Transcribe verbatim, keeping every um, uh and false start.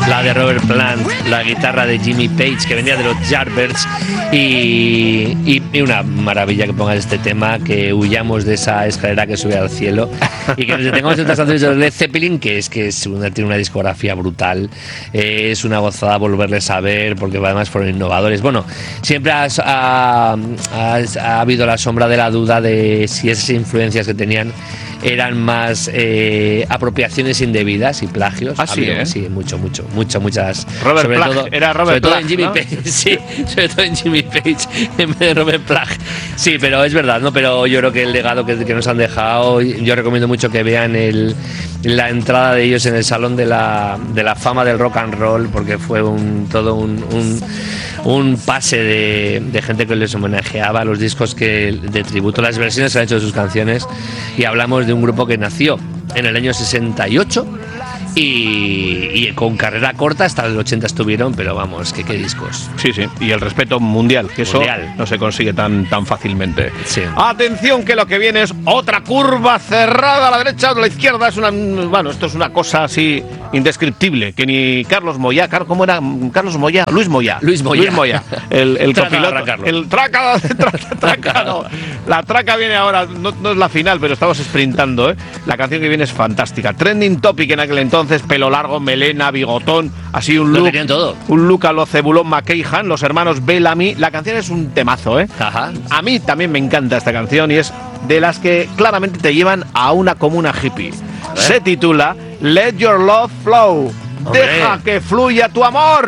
la de Robert Plant, la guitarra de Jimmy Page, que venía de los Yardbirds, y, y, y una maravilla que pongas este tema, que huyamos de esa escalera que sube al cielo y que nos detengamos en otras canciones de Led Zeppelin, que es que es una, tiene una discografía brutal, eh, es una gozada volverles a ver, porque además fueron innovadores. Bueno, siempre ha, ha, ha, ha habido la sombra de la duda de si esas influencias que tenían eran más eh, apropiaciones indebidas y plagios. Ah, sí, ¿eh? Sí, mucho, mucho, mucho, muchas. Robert sobre Plag, todo, era Robert sobre todo Plag, en Jimmy ¿no? Page, sí, sobre todo en Jimmy Page en vez de Robert Plag. Sí, pero es verdad, ¿no? Pero yo creo que el legado que, que nos han dejado, yo recomiendo mucho que vean el, la entrada de ellos en el Salón de la, de la Fama del Rock and Roll, porque fue un todo un, un, un pase de, de gente que les homenajeaba los discos que de tributo, las versiones que han hecho de sus canciones, y hablamos de un grupo que nació en el año sesenta y ocho y, y con carrera corta hasta el ochenta estuvieron, pero vamos, que qué discos. Sí, sí, y el respeto mundial, que Mundial. eso no se consigue tan, tan fácilmente. Sí. Atención, que lo que viene es otra curva cerrada a la derecha o a la izquierda. Es una, bueno, esto es una cosa así indescriptible, que ni Carlos Moyá, ¿cómo era? Carlos Moyá, Luis Moyá. Luis Moyá. Luis Moyá, el, el Traca de copiloto. arrancarlo. El traca, traca, traca, no. La traca viene ahora, no, no es la final, pero estamos sprintando, ¿eh? La canción que viene es fantástica. Trending topic en aquel entonces, pelo largo, melena, bigotón, así un Lo look. tenían todo. Un look a lo Zebulón McKahan, los hermanos Bellamy. La canción es un temazo, ¿eh? Ajá. A mí también me encanta esta canción y es de las que claramente te llevan a una comuna hippie. Se titula Let Your Love Flow. Hombre. Deja que fluya tu amor.